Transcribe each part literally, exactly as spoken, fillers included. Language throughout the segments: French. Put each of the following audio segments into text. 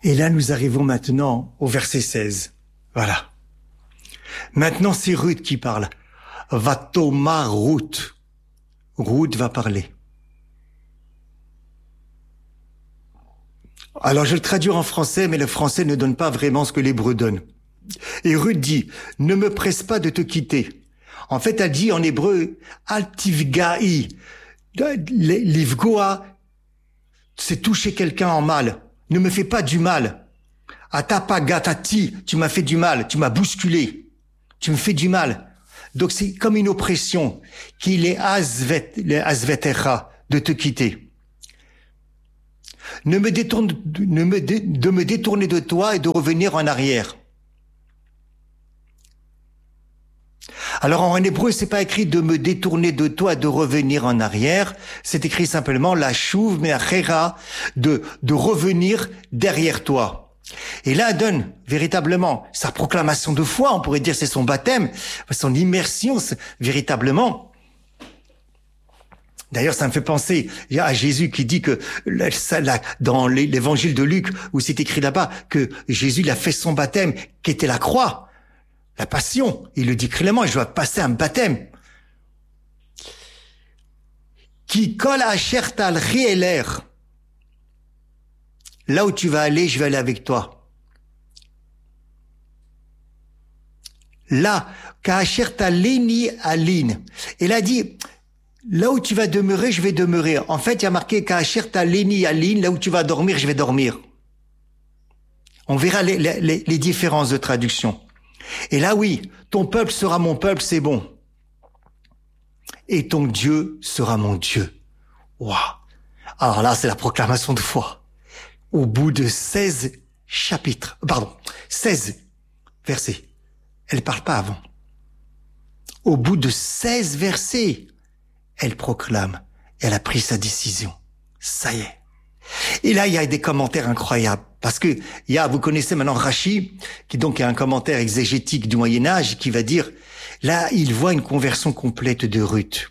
Et là, nous arrivons maintenant au verset seize. Voilà. Maintenant, c'est Ruth qui parle. Vatoma Ruth. Ruth va parler. Alors, je vais le traduire en français, mais le français ne donne pas vraiment ce que l'hébreu donne. Et Ruth dit, ne me presse pas de te quitter. En fait, elle dit en hébreu, altivga'i. Livgoa, c'est toucher quelqu'un en mal. Ne me fais pas du mal. Atapagatati, tu m'as fait du mal, tu m'as bousculé. Tu me fais du mal. Donc c'est comme une oppression qu'il est azvet, azvetecha, de te quitter. Ne me détourne, ne me dé, de me détourner de toi et de revenir en arrière. Alors en hébreu, c'est pas écrit de me détourner de toi et de revenir en arrière. C'est écrit simplement la chouv me'achera, de, de revenir derrière toi. Et là, elle donne véritablement sa proclamation de foi, on pourrait dire c'est son baptême, son immersion, véritablement. D'ailleurs, ça me fait penser à Jésus qui dit que dans l'évangile de Luc, où c'est écrit là-bas que Jésus il a fait son baptême, qui était la croix, la passion. Il le dit clairement, je dois passer un baptême. Qui colle à Chertal Rieler. Là où tu vas aller, je vais aller avec toi. Là, Kachertaleni Aline. Elle a dit, là où tu vas demeurer, je vais demeurer. En fait, il y a marqué Kachertaleni Aline, là où tu vas dormir, je vais dormir. On verra les, les, les différences de traduction. Et là, oui, ton peuple sera mon peuple, c'est bon. Et ton Dieu sera mon Dieu. Waouh! Alors là, c'est la proclamation de foi. Au bout de seize chapitres, pardon, seize versets. Elle parle pas avant. Au bout de seize versets, elle proclame. Elle a pris sa décision. Ça y est. Et là, il y a des commentaires incroyables. Parce que, il y a, vous connaissez maintenant Rashi, qui donc est un commentaire exégétique du Moyen-Âge, qui va dire, là, il voit une conversion complète de Ruth.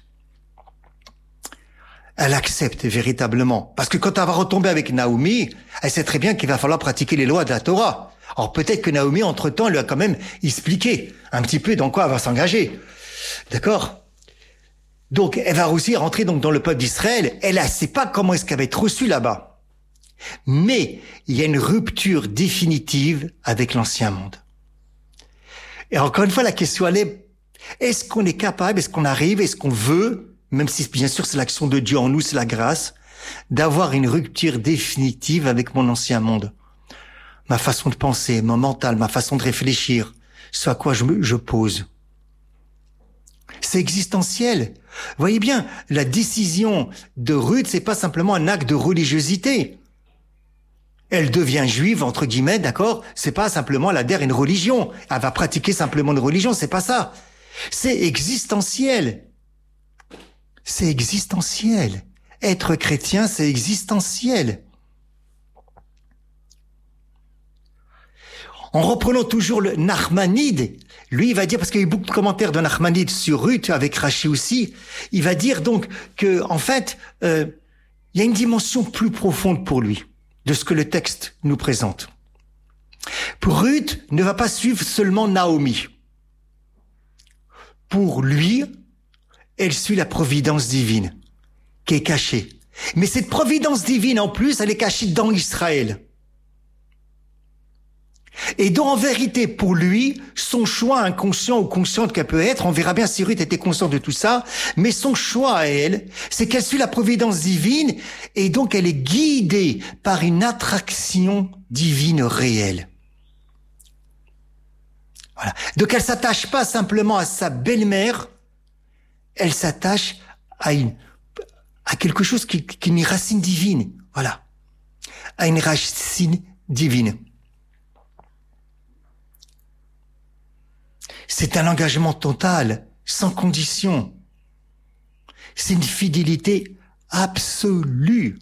Elle accepte véritablement. Parce que quand elle va retomber avec Naomi, elle sait très bien qu'il va falloir pratiquer les lois de la Torah. Alors peut-être que Naomi, entre-temps, lui a quand même expliqué un petit peu dans quoi elle va s'engager. D'accord? Donc, elle va aussi rentrer donc dans le peuple d'Israël. Elle ne sait pas comment est-ce qu'elle va être reçue là-bas. Mais il y a une rupture définitive avec l'ancien monde. Et encore une fois, la question elle est, est-ce qu'on est capable, est-ce qu'on arrive, est-ce qu'on veut, même si bien sûr c'est l'action de Dieu en nous, c'est la grâce, d'avoir une rupture définitive avec mon ancien monde. Ma façon de penser, mon mental, ma façon de réfléchir, ce à quoi je, me, je pose. C'est existentiel. Vous voyez bien, la décision de Ruth, c'est pas simplement un acte de religiosité. Elle devient juive, entre guillemets, d'accord? C'est pas simplement elle adhère à une religion. Elle va pratiquer simplement une religion, c'est pas ça. C'est existentiel. C'est existentiel. Être chrétien, c'est existentiel. En reprenant toujours le Nachmanide, lui, il va dire, parce qu'il y a eu beaucoup de commentaires de Nachmanide sur Ruth, avec Rashi aussi, il va dire donc que, en fait, euh, il y a une dimension plus profonde pour lui de ce que le texte nous présente. Pour Ruth, ne va pas suivre seulement Naomi. Pour lui, elle suit la providence divine, qui est cachée. Mais cette providence divine, en plus, elle est cachée dans Israël. Et donc, en vérité, pour lui, son choix inconscient ou conscient qu'elle peut être, on verra bien si Ruth était consciente de tout ça, mais son choix à elle, c'est qu'elle suit la providence divine, et donc elle est guidée par une attraction divine réelle. Voilà. Donc, elle s'attache pas simplement à sa belle-mère, elle s'attache à une, à quelque chose qui, qui est une racine divine. Voilà. À une racine divine. C'est un engagement total, sans condition. C'est une fidélité absolue.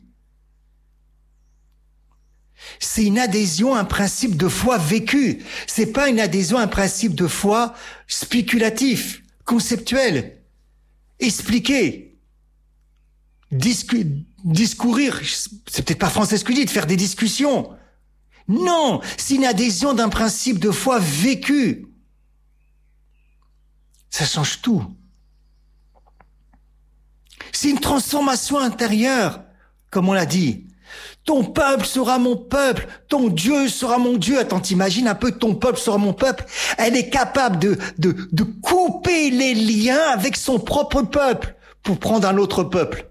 C'est une adhésion à un principe de foi vécu. C'est pas une adhésion à un principe de foi spéculatif, conceptuel, expliqué, discu- discourir. C'est peut-être pas français ce que je dis, de faire des discussions. Non, c'est une adhésion d'un principe de foi vécu. Ça change tout. C'est une transformation intérieure, comme on l'a dit. Ton peuple sera mon peuple, ton Dieu sera mon Dieu. Attends, t'imagines un peu, ton peuple sera mon peuple. Elle est capable de, de, de couper les liens avec son propre peuple pour prendre un autre peuple.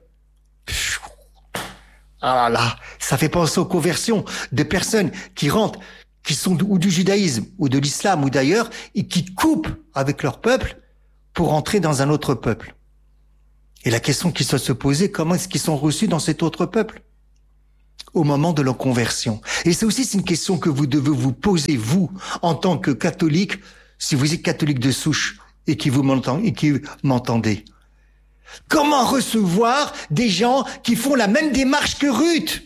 Ah là, ça fait penser aux conversions de personnes qui rentrent, qui sont ou du judaïsme, ou de l'islam, ou d'ailleurs, et qui coupent avec leur peuple pour entrer dans un autre peuple. Et la question qui doit se poser, comment est-ce qu'ils sont reçus dans cet autre peuple au moment de leur conversion? Et c'est aussi c'est une question que vous devez vous poser, vous, en tant que catholique, si vous êtes catholique de souche et qui vous m'entendez, et qui m'entendez. Comment recevoir des gens qui font la même démarche que Ruth?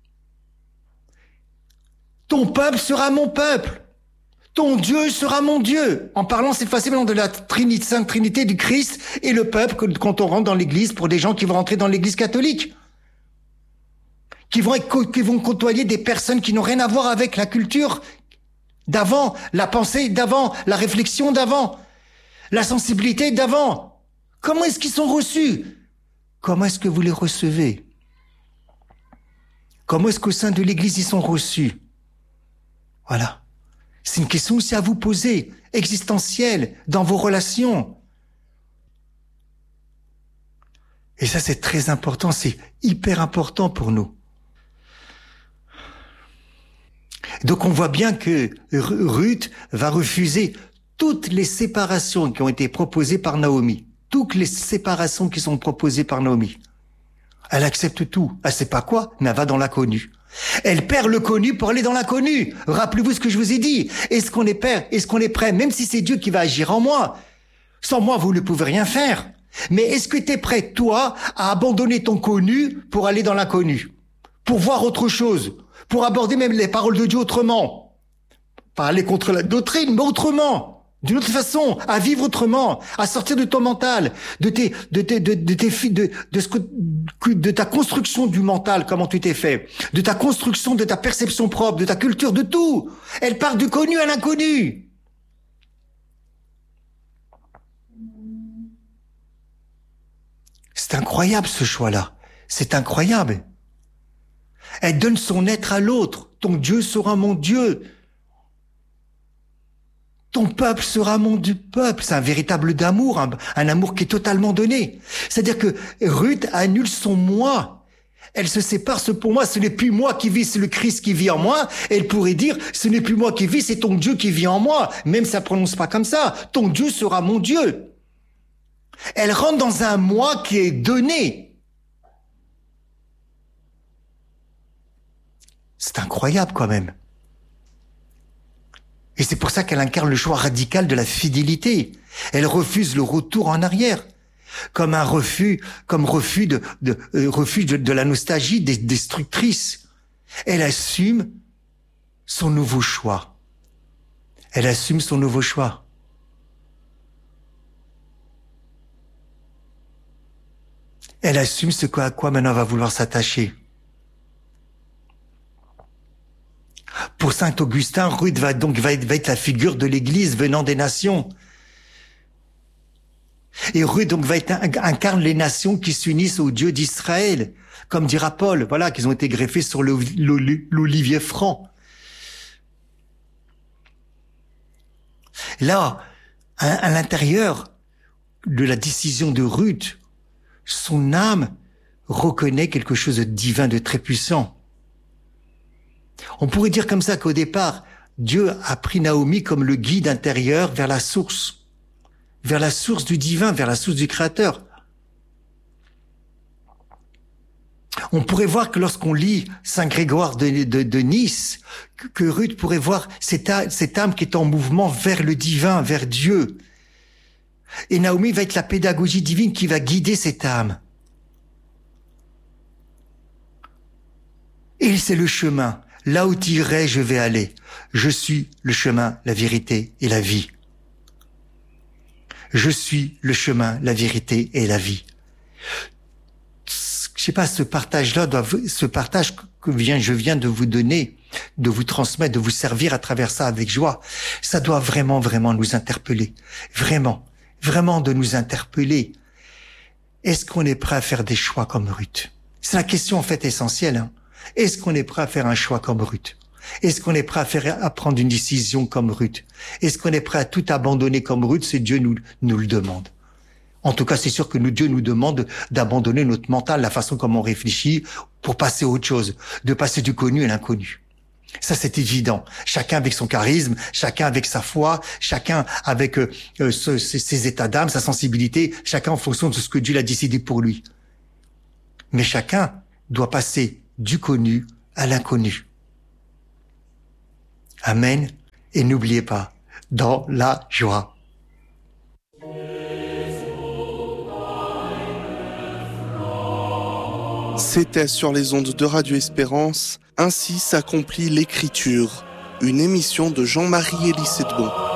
Ton peuple sera mon peuple. Ton Dieu sera mon Dieu. En parlant cette fois-ci de la Trinité, Sainte Trinité du Christ et le peuple quand on rentre dans l'église pour des gens qui vont rentrer dans l'église catholique. Qui vont, être, qui vont côtoyer des personnes qui n'ont rien à voir avec la culture d'avant, la pensée d'avant, la réflexion d'avant, la sensibilité d'avant. Comment est-ce qu'ils sont reçus? Comment est-ce que vous les recevez? Comment est-ce qu'au sein de l'église ils sont reçus? Voilà. C'est une question aussi à vous poser, existentielle, dans vos relations. Et ça, c'est très important, c'est hyper important pour nous. Donc on voit bien que Ruth va refuser toutes les séparations qui ont été proposées par Naomi. Toutes les séparations qui sont proposées par Naomi. Elle accepte tout. Elle sait pas quoi, mais elle va dans l'inconnu. Elle perd le connu pour aller dans l'inconnu. Rappelez-vous ce que je vous ai dit. Est-ce qu'on est prêt? Est-ce qu'on est prêt? Même si c'est Dieu qui va agir en moi. Sans moi, vous ne pouvez rien faire. Mais est-ce que tu es prêt, toi, à abandonner ton connu pour aller dans l'inconnu? Pour voir autre chose? Pour aborder même les paroles de Dieu autrement? Pas aller contre la doctrine, mais autrement. D'une autre façon, à vivre autrement, à sortir de ton mental, de tes, de tes, de, de tes, de, de ce que, de ta construction du mental, comment tu t'es fait, de ta construction, de ta perception propre, de ta culture, de tout. Elle part du connu à l'inconnu. C'est incroyable ce choix-là. C'est incroyable. Elle donne son être à l'autre. Ton Dieu sera mon Dieu. Ton peuple sera mon du peuple. C'est un véritable d'amour, un, un amour qui est totalement donné. C'est-à-dire que Ruth annule son moi. Elle se sépare, ce pour moi, ce n'est plus moi qui vis, c'est le Christ qui vit en moi. Elle pourrait dire, ce n'est plus moi qui vis, c'est ton Dieu qui vit en moi. Même ça prononce pas comme ça. Ton Dieu sera mon Dieu. Elle rentre dans un moi qui est donné. C'est incroyable quand même. Et c'est pour ça qu'elle incarne le choix radical de la fidélité. Elle refuse le retour en arrière, comme un refus, comme refus de, de euh, refus de, de la nostalgie destructrice. Elle assume son nouveau choix. Elle assume son nouveau choix. Elle assume ce à quoi maintenant elle va vouloir s'attacher. Pour saint Augustin, Ruth va donc va être, va être la figure de l'Église venant des nations. Et Ruth donc va être incarne les nations qui s'unissent au Dieu d'Israël, comme dira Paul, voilà, qu'ils ont été greffés sur l'olivier franc. Là, à, à l'intérieur de la décision de Ruth, son âme reconnaît quelque chose de divin, de très puissant. On pourrait dire comme ça qu'au départ, Dieu a pris Naomi comme le guide intérieur vers la source, vers la source du divin, vers la source du Créateur. On pourrait voir que lorsqu'on lit Saint Grégoire de, de, de Nice, que, que Ruth pourrait voir cette, cette âme qui est en mouvement vers le divin, vers Dieu. Et Naomi va être la pédagogie divine qui va guider cette âme. Et c'est le chemin. Là où tu irais, je vais aller. Je suis le chemin, la vérité et la vie. Je suis le chemin, la vérité et la vie. sais pas, ce partage-là doit, ce partage que vient, je viens de vous donner, de vous transmettre, de vous servir à travers ça avec joie, ça doit vraiment, vraiment nous interpeller. Vraiment, vraiment de nous interpeller. Est-ce qu'on est prêt à faire des choix comme Ruth? C'est la question en fait essentielle. Hein. Est-ce qu'on est prêt à faire un choix comme Ruth? Est-ce qu'on est prêt à faire, à prendre une décision comme Ruth? Est-ce qu'on est prêt à tout abandonner comme Ruth? C'est Dieu nous, nous le demande. En tout cas, c'est sûr que nous, Dieu nous demande d'abandonner notre mental, la façon comme on réfléchit, pour passer à autre chose, de passer du connu à l'inconnu. Ça, c'est évident. Chacun avec son charisme, chacun avec sa foi, chacun avec euh, ce, ses, ses états d'âme, sa sensibilité, chacun en fonction de ce que Dieu l'a décidé pour lui. Mais chacun doit passer du connu à l'inconnu. Amen. Et n'oubliez pas, dans la joie. C'était sur les ondes de Radio Espérance, Ainsi s'accomplit l'écriture, une émission de Jean-Marie Elie Sedbon.